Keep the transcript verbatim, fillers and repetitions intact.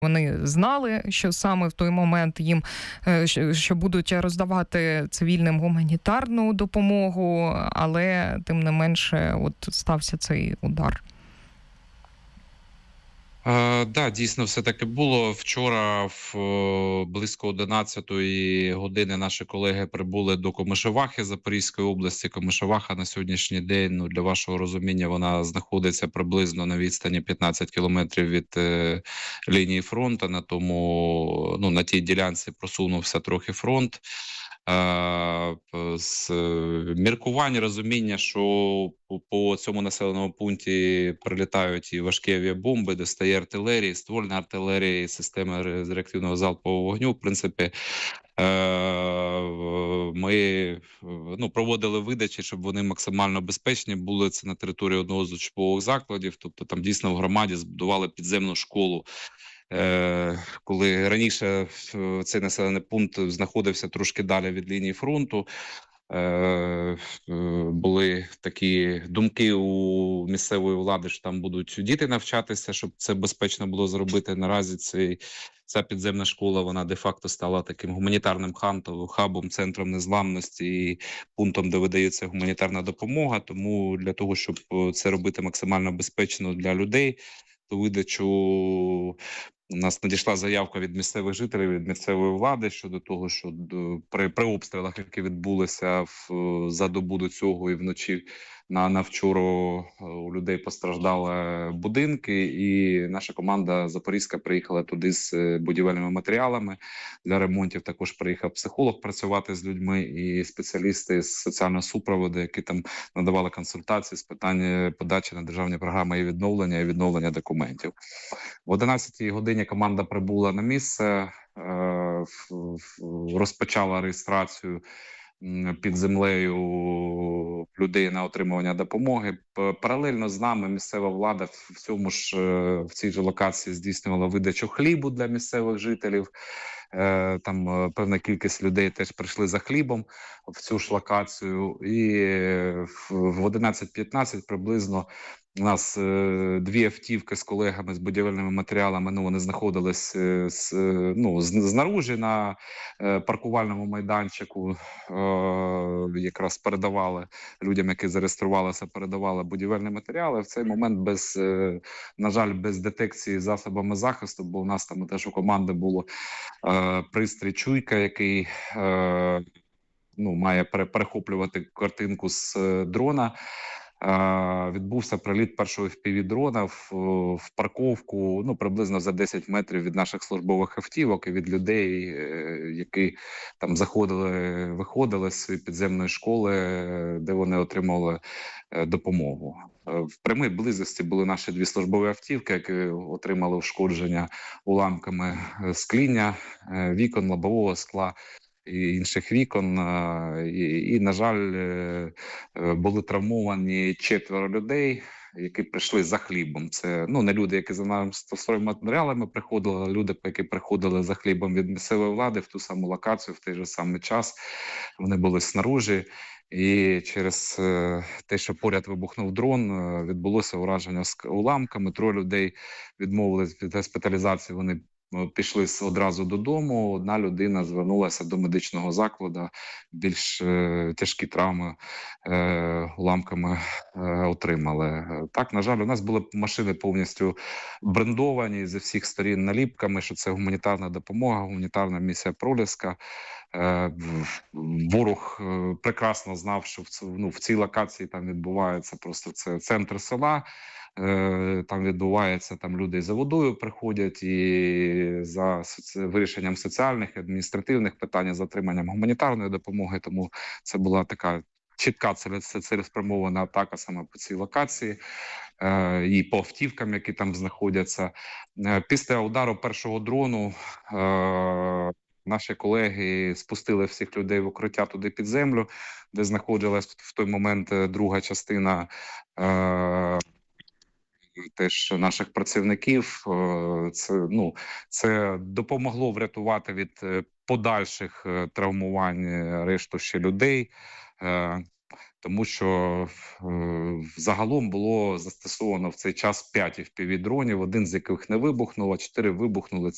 Вони знали, що саме в той момент їм що будуть роздавати цивільним гуманітарну допомогу, але тим не менше от стався цей удар. Так, да, дійсно, все таки було. Вчора в близько одинадцятої години наші колеги прибули до Комишевахи Запорізької області. Комишеваха на сьогоднішній день, ну, для вашого розуміння, вона знаходиться приблизно на відстані п'ятнадцять кілометрів від е, лінії фронту. На тому, ну, на тій ділянці просунувся трохи фронт. Е, з міркувань, розуміння, що по, по цьому населеному пункті прилітають і важкі авіабомби, достає артилерії, ствольна артилерія, системи з реактивного залпового вогню. В принципі, е, ми ну, проводили видачі, щоб вони максимально безпечні були. Це на території одного з учбових закладів. Тобто там дійсно в громаді збудували підземну школу. Коли раніше цей населений пункт знаходився трошки далі від лінії фронту, були такі думки у місцевої влади, що там будуть діти навчатися, щоб це безпечно було зробити. Наразі цей, ця підземна школа, вона де-факто стала таким гуманітарним хабом, центром незламності і пунктом, де видається гуманітарна допомога. Тому для того, щоб це робити максимально безпечно для людей, то видачу у нас надійшла заявка від місцевих жителів, від місцевої влади щодо того, що при, при обстрілах, які відбулися в, за добу до цього і вночі на, на вчора, у людей постраждали будинки, і наша команда Запорізька приїхала туди з будівельними матеріалами для ремонтів. Також приїхав психолог працювати з людьми і спеціалісти з соціального супроводу, які там надавали консультації з питань подачі на державні програми і відновлення, і відновлення документів. В одинадцятій годині команда прибула на місце, розпочала реєстрацію під землею людей на отримування допомоги. Паралельно з нами місцева влада в цьому ж в цій же локації здійснювала видачу хлібу для місцевих жителів. Там певна кількість людей теж прийшли за хлібом в цю ж локацію. І в одинадцять п'ятнадцять приблизно у нас е, дві автівки з колегами з будівельними матеріалами, ну, вони знаходились е, з, ну, знаружі на е, паркувальному майданчику, е, якраз передавали людям, які зареєструвалися, передавали будівельні матеріали. В цей момент, без, е, на жаль, без детекції засобами захисту, бо у нас там теж у команди було е, пристрій «Чуйка», який е, ну, має перехоплювати картинку з е, дрона. Uh, відбувся приліт першого еф пі ві-дрона в, в парковку, ну, приблизно за десять метрів від наших службових автівок і від людей, які там заходили, виходили з підземної школи, де вони отримали допомогу. В прямій близості були наші дві службові автівки, які отримали ушкодження уламками скління, вікон, лобового скла і інших вікон, і, і, на жаль, були травмовані четверо людей, які прийшли за хлібом. Це, ну, не люди, які за нами стосовими матеріалами приходили, а люди, які приходили за хлібом від місцевої влади в ту саму локацію, в той же самий час. Вони були снаружи. І через те, що поряд вибухнув дрон, відбулося ураження уламками. Троє людей відмовились від госпіталізації, вони пішли одразу додому. Одна людина звернулася до медичного закладу, більш е, тяжкі травми е, уламками е, отримали. Так, на жаль, у нас були машини повністю брендовані зі всіх сторін наліпками, що це гуманітарна допомога, гуманітарна місія «Проліска». Е, ворог е, прекрасно знав, що в, ну, в цій локації там відбувається просто це центр села. Там відбувається, там люди за водою приходять і за соці... вирішенням соціальних і адміністративних питань, за отриманням гуманітарної допомоги. Тому це була така чітка цілеспрямована атака саме по цій локації і по автівкам, які там знаходяться. Після удару першого дрону наші колеги спустили всіх людей в укриття туди під землю, де знаходилась в той момент друга частина теж наших працівників. Це, ну, це допомогло врятувати від подальших травмувань решту ще людей, тому що загалом було застосовано в цей час п'ять еф пі ві-дронів, один з яких не вибухнув, а чотири вибухнули.